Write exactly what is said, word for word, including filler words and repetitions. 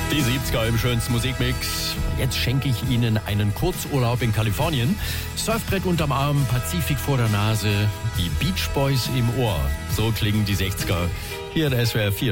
Die siebziger im schönsten Musikmix. Jetzt schenke ich Ihnen einen Kurzurlaub in Kalifornien. Surfbrett unterm Arm, Pazifik vor der Nase, die Beach Boys im Ohr. So klingen die sechziger hier in S W R vier.